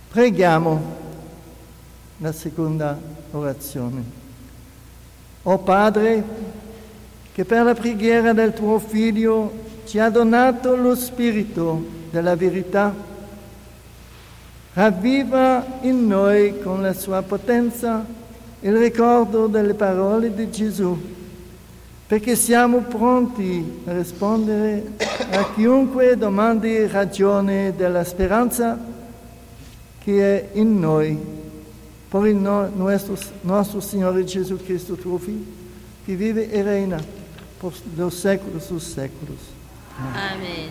Preghiamo la seconda orazione. O Padre, che per la preghiera del tuo Figlio ci ha donato lo Spirito della verità, ravviva in noi con la sua potenza il ricordo delle parole di Gesù, perché siamo pronti a rispondere a chiunque domandi ragione della speranza che è in noi, per il nostro Signore Gesù Cristo, tuo Figlio, che vive e regna per los séculos dos séculos. Amen.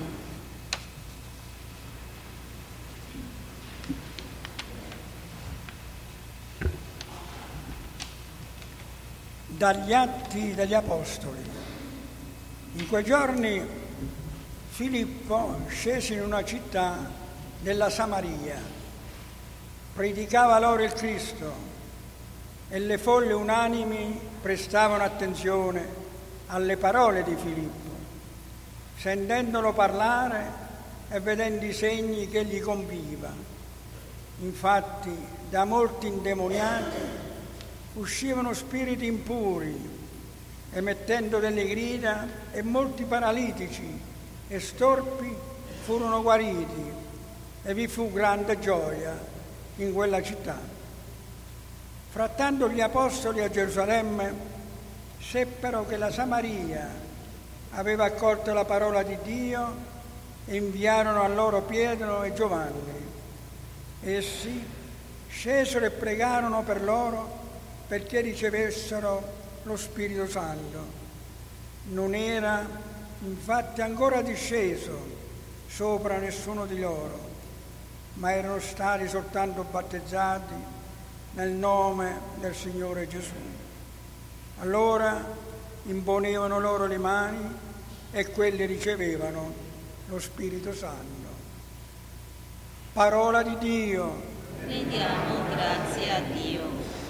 Dagli Atti degli Apostoli. In quei giorni Filippo scese in una città della Samaria, predicava loro il Cristo e le folle unanimi prestavano attenzione alle parole di Filippo, sentendolo parlare e vedendo i segni che egli compiva. Infatti da molti indemoniati uscivano spiriti impuri, emettendo delle grida, e molti paralitici e storpi furono guariti, e vi fu grande gioia in quella città. Frattanto gli apostoli a Gerusalemme seppero che la Samaria aveva accolto la parola di Dio e inviarono a loro Pietro e Giovanni. Essi scesero e pregarono per loro perché ricevessero lo Spirito Santo. Non era infatti ancora disceso sopra nessuno di loro, ma erano stati soltanto battezzati nel nome del Signore Gesù. Allora imponevano loro le mani e quelli ricevevano lo Spirito Santo. Parola di Dio. Rendiamo grazie a Dio.